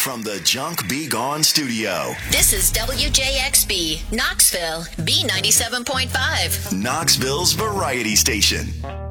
from the Junk Be Gone studio. This is WJXB, Knoxville, B97.5. Knoxville's variety station.